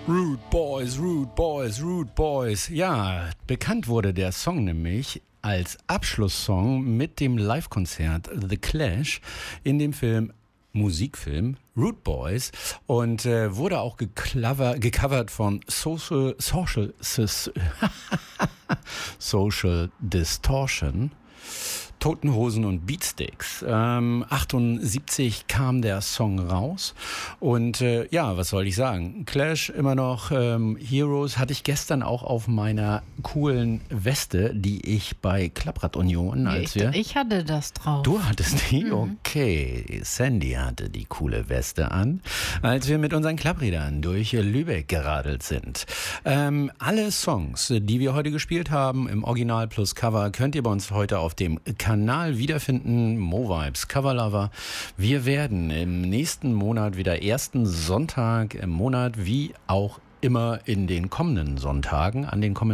Rude Boys, Rude Boys, Rude Boys. Ja, bekannt wurde der Song nämlich als Abschlusssong mit dem Live-Konzert The Clash in dem Musikfilm Rude Boys und wurde auch gecovert von Social Distortion, Toten Hosen und Beatsticks. 78 kam der Song raus und ja, was soll ich sagen? Clash immer noch, Heroes hatte ich gestern auch auf meiner coolen Weste, die ich bei Klapprad Union, Ich hatte das drauf. Du hattest die? Okay. Sandy hatte die coole Weste an, als wir mit unseren Klapprädern durch Lübeck geradelt sind. Alle Songs, die wir heute gespielt haben, im Original plus Cover, könnt ihr bei uns heute auf dem Kanal wiederfinden. Mo-Vibes Cover Lover. Wir werden im nächsten Monat wieder ersten Sonntag im Monat, wie auch immer an den kommenden Sonntagen,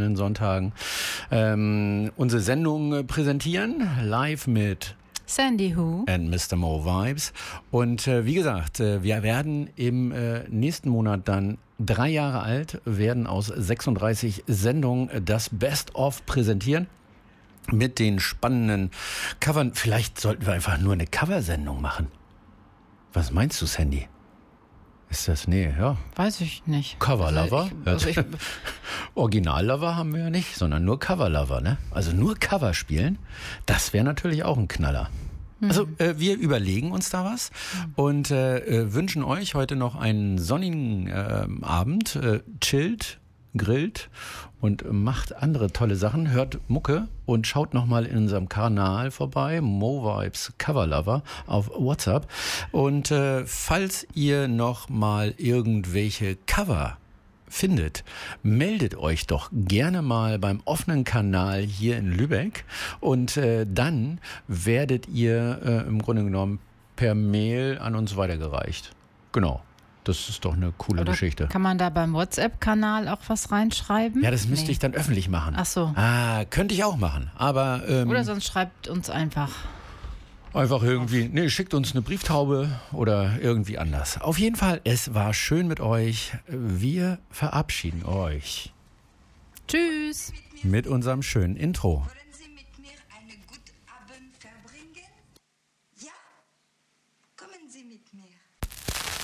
unsere Sendung präsentieren, live mit Sandy Who and Mr. Mo Vibes. Und wie gesagt, wir werden im nächsten Monat dann 3 Jahre alt, werden aus 36 Sendungen das Best-of präsentieren. Mit den spannenden Covern. Vielleicht sollten wir einfach nur eine Coversendung machen. Was meinst du, Sandy? Ist das? Nee, ja. Weiß ich nicht. Cover-Lover? Original-Lover haben wir ja nicht, sondern nur Cover-Lover, ne? Also nur Cover spielen, das wäre natürlich auch ein Knaller. Also wir überlegen uns da was und wünschen euch heute noch einen sonnigen Abend. Chillt, grillt und macht andere tolle Sachen. Hört Mucke und schaut nochmal in unserem Kanal vorbei, Mo Vibes Cover Lover auf WhatsApp. Und falls ihr nochmal irgendwelche Cover findet, meldet euch doch gerne mal beim offenen Kanal hier in Lübeck und dann werdet ihr im Grunde genommen per Mail an uns weitergereicht. Genau. Das ist doch eine coole Geschichte. Kann man da beim WhatsApp-Kanal auch was reinschreiben? Ja, das müsste ich dann öffentlich machen. Ach so. Könnte ich auch machen, aber oder sonst schreibt uns einfach. Einfach irgendwie, schickt uns eine Brieftaube oder irgendwie anders. Auf jeden Fall, es war schön mit euch. Wir verabschieden euch. Tschüss. Mit unserem schönen Intro.